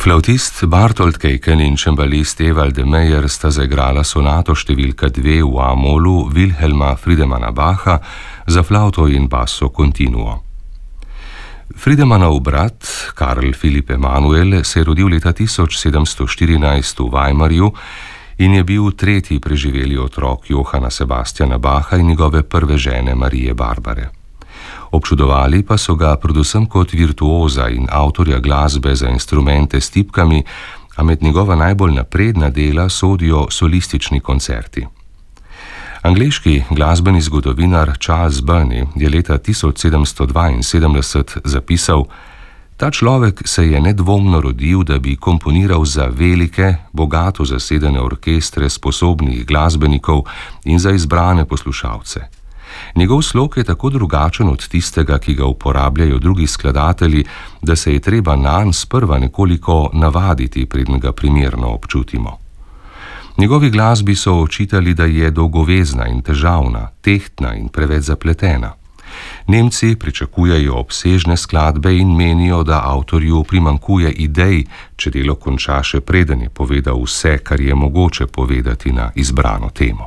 Flavtist Bartolt Kejken in čembalist Ewald de Meyer sta zaigrala sonato številka 2 v A-molu Wilhelma Friedemana Bacha za flauto in basso continuo. Friedemanov brat, Karl Philipp Emanuel, se je rodil leta 1714 v Weimarju in je bil tretji preživeli otrok Johana Sebastiana Bacha in njegove prve žene Marije Barbare. Občudovali pa so ga predvsem kot virtuoza in avtorja glasbe za instrumente s tipkami, a med njegova najbolj napredna dela sodijo solistični koncerti. Angleški glasbeni zgodovinar Charles Burney je leta 1772 zapisal: "Ta človek se je nedvomno rodil, da bi komponiral za velike, bogato zasedene orkestre sposobnih glasbenikov in za izbrane poslušalce. Njegov slog je tako drugačen od tistega, ki ga uporabljajo drugi skladatelji, da se je treba nanj sprva nekoliko navaditi, preden ga primerno občutimo. Njegovi glasbi so očitali, da je dolgovezna in težavna, tehtna in preveč zapletena. Nemci pričakujejo obsežne skladbe in menijo, da avtorju primanjkuje idej, če delo konča še preden je povedal vse, kar je mogoče povedati na izbrano temo."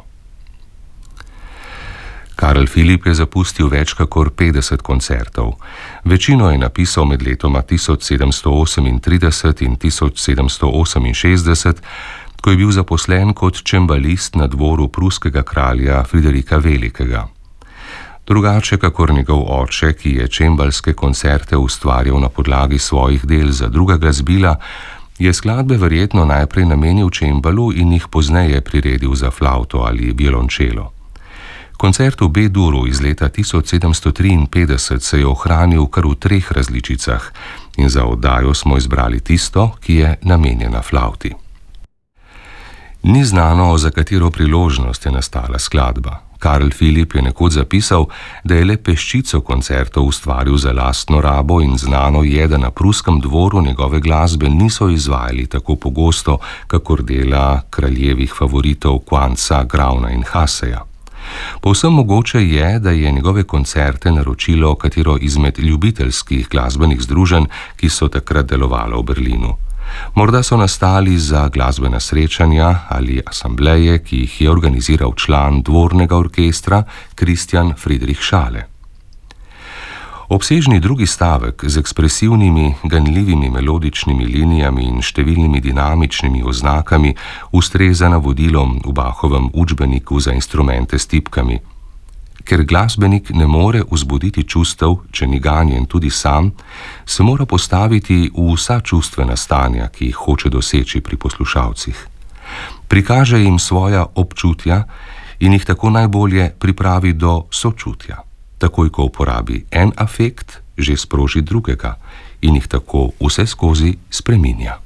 Karl Philipp je zapustil več kakor 50 koncertov. Večino je napisal med letoma 1738 in 1768, ko je bil zaposlen kot čembalist na dvoru pruskega kralja Friderika Velikega. Drugače kakor njegov oče, ki je čembalske koncerte ustvarjal na podlagi svojih del za druga glasbila, je skladbe verjetno najprej namenil čembalu in jih pozneje priredil za flauto ali violončelo. Koncert v B-duru iz leta 1753 se je ohranil kar v 3 različicah in za oddajo smo izbrali tisto, ki je namenjena flauti. Ni znano, za katero priložnost je nastala skladba. Karl Philipp je nekoč zapisal, da je le peščico koncertov ustvaril za lastno rabo in znano je, da na pruskem dvoru njegove glasbe niso izvajali tako pogosto, kakor dela kraljevih favoritov Quantza, Grauna in Hasseja. Povsem mogoče je, da je njegove koncerte naročilo katero izmed ljubiteljskih glasbenih združenj, ki so takrat delovalo v Berlinu. Morda so nastali za glasbena srečanja ali asambleje, ki jih je organiziral član dvornega orkestra Christian Friedrich Schale. Obsežni drugi stavek z ekspresivnimi, ganljivimi melodičnimi linijami in številnimi dinamičnimi oznakami ustreza navodilom v Bachovem učbeniku za instrumente s tipkami. Ker glasbenik ne more vzbuditi čustev, če ni ganjen tudi sam, se mora postaviti v vsa čustvena stanja, ki jih hoče doseči pri poslušalcih. Prikaže jim svoja občutja in jih tako najbolje pripravi do sočutja. Takoj, ko uporabi en afekt, že sproži drugega in jih tako vse skozi spreminja.